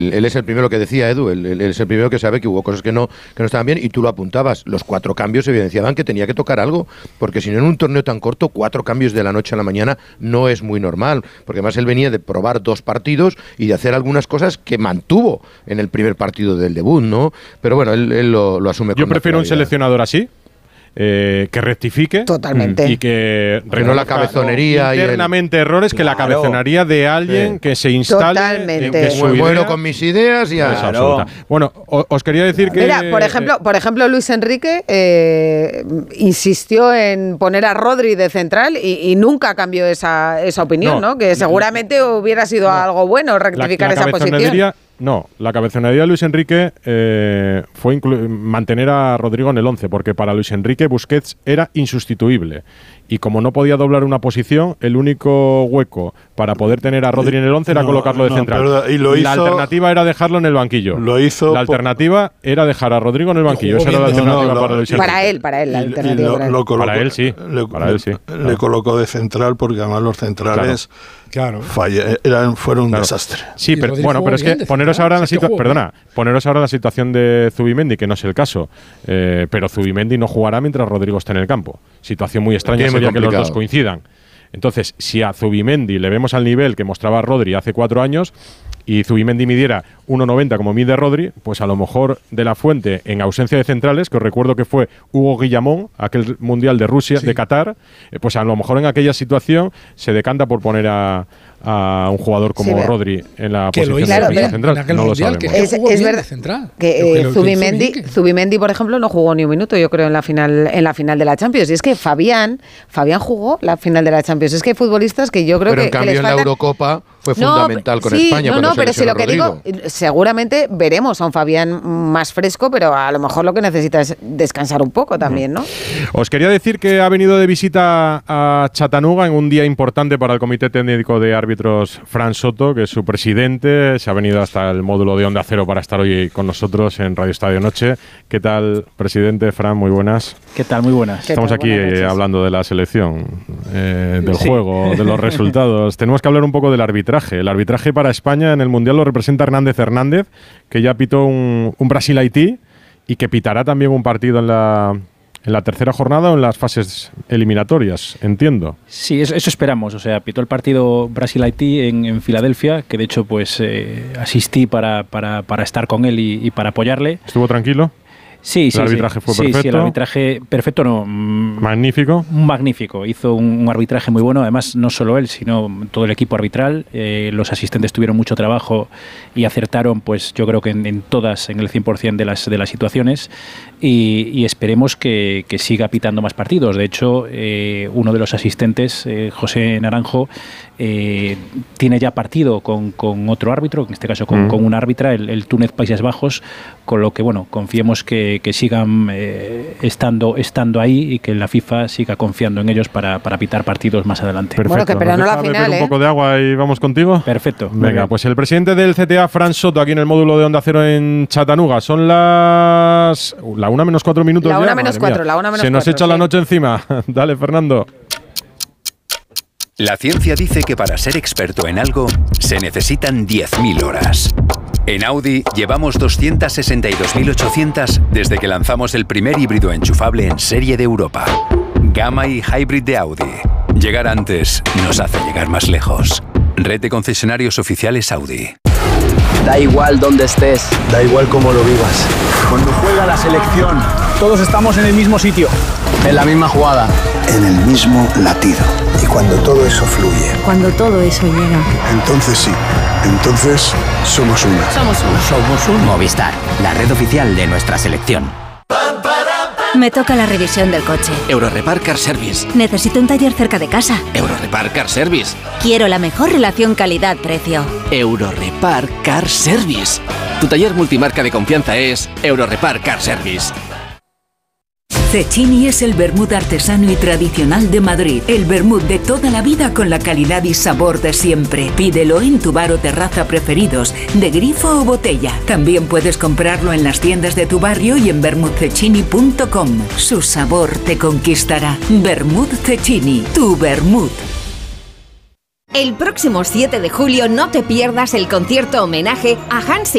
Él es el primero que decía, Edu, él es el primero que sabe que hubo cosas que no estaban bien, y tú lo apuntabas. Los 4 cambios evidenciaban que tenía que tocar algo, porque si no, en un torneo tan corto, 4 cambios de la noche a la mañana no es muy normal, porque además él venía de probar 2 partidos y de hacer algunas cosas que mantuvo en el primer partido del debut, ¿no? Pero bueno, él lo asume. Yo prefiero un seleccionador así, que rectifique totalmente y que no la cabezonería internamente errores, que la cabezonería de alguien que se instale en que su idea, con mis ideas y Bueno, os quería decir que mira, por ejemplo Luis Enrique insistió en poner a Rodri de central y nunca cambió esa opinión, ¿no? Que seguramente hubiera sido algo bueno rectificar esa posición. No, la cabezonería de Luis Enrique fue mantener a Rodrigo en el 11, porque para Luis Enrique Busquets era insustituible. Y como no podía doblar una posición, el único hueco para poder tener a Rodri en el 11 era colocarlo de central. La alternativa era dejarlo en el banquillo. La alternativa era dejar a Rodrigo en el banquillo. Esa era la alternativa para Luis Enrique. Para él, la alternativa. Para él sí. Le colocó de central porque además los centrales fueron un desastre. Sí, pero es que poneros ahora en la situación de Zubimendi, que no es el caso, pero Zubimendi no jugará mientras Rodrigo esté en el campo. Situación muy extraña sería que los dos coincidan. Entonces, si a Zubimendi le vemos al nivel que mostraba Rodri hace 4 años y Zubimendi midiera 1,90 como mide Rodri, pues a lo mejor De la Fuente, en ausencia de centrales, que os recuerdo que fue Hugo Guillamón, aquel Mundial de Rusia, de Qatar, pues a lo mejor en aquella situación se decanta por poner a un jugador como Rodri en la posición de central. No lo sabemos. Es verdad que Zubimendi, por ejemplo, no jugó ni un minuto, yo creo, en la final de la Champions. Y es que Fabián jugó la final de la Champions. Es que hay futbolistas que yo creo que en cambio en la Eurocopa fue fundamental con España. Pero si lo que digo, seguramente veremos a un Fabián más fresco, pero a lo mejor lo que necesita es descansar un poco también, ¿no? Os quería decir que ha venido de visita a Chattanooga en un día importante para el Comité Técnico de Árbitros, Fran Soto, que es su presidente. Se ha venido hasta el módulo de Onda Cero para estar hoy con nosotros en Radio Estadio Noche. ¿Qué tal, presidente? Fran, muy buenas. ¿Qué tal? Muy buenas. Estamos aquí hablando de la selección, del juego, de los resultados. Tenemos que hablar un poco del arbitraje. El arbitraje para España en el Mundial lo representa Hernández, que ya pitó un Brasil-Haití y que pitará también un partido en la tercera jornada o en las fases eliminatorias, entiendo. Sí, eso esperamos. O sea, pitó el partido Brasil-Haití en Filadelfia, que de hecho pues asistí para estar con él y para apoyarle. ¿Estuvo tranquilo? Sí, ¿El arbitraje fue perfecto? Sí, el arbitraje perfecto no. ¿Magnífico? Magnífico. Hizo un arbitraje muy bueno. Además, no solo él, sino todo el equipo arbitral. Los asistentes tuvieron mucho trabajo y acertaron, pues yo creo que en el 100% de las situaciones. Y esperemos que siga pitando más partidos. De hecho, uno de los asistentes, José Naranjo, tiene ya partido con otro árbitro, en este caso con un árbitra, el Túnez Países Bajos, con lo que, bueno, confiemos que sigan estando ahí y que la FIFA siga confiando en ellos para pitar partidos más adelante. Perfecto. Bueno, pero no la final, un poco de agua y vamos contigo. Perfecto. Venga, pues el presidente del CTA, Fran Soto, aquí en el módulo de Onda Cero en Chattanooga. Son la 1 menos 4 minutos. La 1 menos 4, la 1 menos 4. Se nos echa la noche encima. Dale, Fernando. La ciencia dice que para ser experto en algo se necesitan 10.000 horas. En Audi llevamos 262.800 desde que lanzamos el primer híbrido enchufable en serie de Europa. Gamma y Hybrid de Audi. Llegar antes nos hace llegar más lejos. Red de concesionarios oficiales Audi. Da igual dónde estés, da igual cómo lo vivas. Cuando juega la selección, todos estamos en el mismo sitio, en la misma jugada, en el mismo latido. Y cuando todo eso fluye, cuando todo eso llega, entonces sí, entonces somos uno. Somos uno. Movistar, la red oficial de nuestra selección. Me toca la revisión del coche. Eurorepar Car Service. Necesito un taller cerca de casa. Eurorepar Car Service. Quiero la mejor relación calidad-precio. Eurorepar Car Service. Tu taller multimarca de confianza es Eurorepar Car Service. Cecchini es el vermut artesano y tradicional de Madrid. El vermut de toda la vida con la calidad y sabor de siempre. Pídelo en tu bar o terraza preferidos, de grifo o botella. También puedes comprarlo en las tiendas de tu barrio y en vermutcecchini.com. Su sabor te conquistará. Vermut Cecchini, tu vermut. El próximo 7 de julio no te pierdas el concierto homenaje a Hans